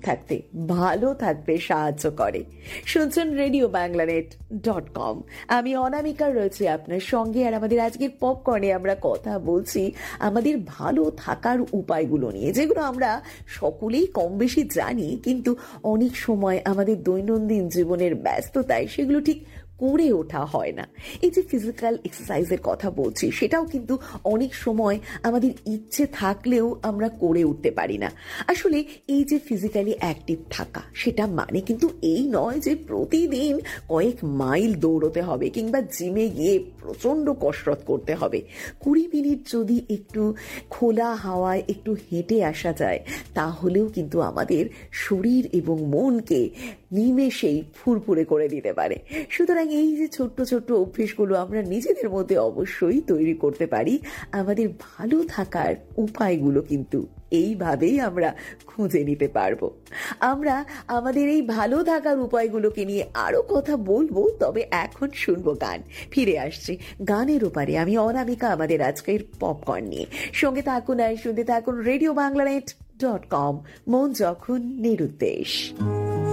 থাকতে, ভালো থাকতে সাহায্য করে। শুনছেন RadioBanglaNet.com। আমি অনামিকা রয়েছে আপনার সঙ্গে, আর আমাদের আজকের পপকর্নে আমরা কথা বলছি আমাদের ভালো থাকার উপায়গুলো নিয়ে, যেগুলো আমরা সকলেই কম বেশি জানি, কিন্তু অনেক সময় আমাদের দৈনন্দিন জীবনের ব্যস্ততায় সেগুলো ঠিক করে ওঠা হয় না। এই যে ফিজিক্যাল এক্সারসাইজের কথা বলছি, সেটাও কিন্তু অনেক সময় আমাদের ইচ্ছে থাকলেও আমরা করে উঠতে পারি না। আসলে এই যে ফিজিক্যালি অ্যাক্টিভ থাকা, সেটা মানে কিন্তু এই নয় যে প্রতিদিন কয়েক মাইল দৌড়তে হবে কিংবা জিমে গিয়ে প্রচণ্ড কসরত করতে হবে। 20 মিনিট যদি একটু খোলা হাওয়ায় একটু হেঁটে আসা যায়, তাহলেও কিন্তু আমাদের শরীর এবং মনকে নিমেষেই ফুরফুরে করে দিতে পারে। সুতরাং এই যে ছোট্ট ছোট্ট অভ্যেসগুলো আমরা নিজেদের মধ্যে অবশ্যই তৈরি করতে পারি, আমাদের ভালো থাকার উপায়গুলো কিন্তু এইভাবেই আমরা খুঁজে নিতে পারবো। আমরা আমাদের এই ভালো থাকার উপায়গুলোকে নিয়ে আরো কথা বলবো, তবে এখন শুনবো গান। ফিরে আসছি গানের ওপারে, আমি অনামিকা আমাদের আজকের পপকর্ন নিয়ে। সঙ্গে থাকুন আর শুনতে থাকুন RadioBanglaNet.com, মন যখন নিরুদ্দেশ।